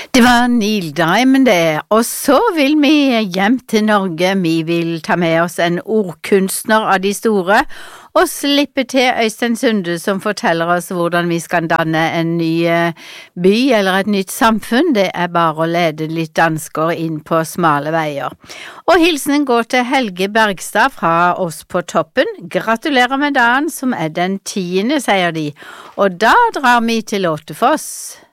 Det var Neil Diamond det, og så vil vi hjem til Norge. Vi vil ta med oss en ordkunstner av de store, og slippe til Øystein Sunde som forteller oss hvordan vi skal danne en ny by eller et nytt samfunn. Det er bare å lede litt dansker inn på smale veier. Og hilsenen går til Helge Bergstad fra oss på toppen. Gratulerer med dagen som er den 10., sier de. Og da drar vi til Låtefoss.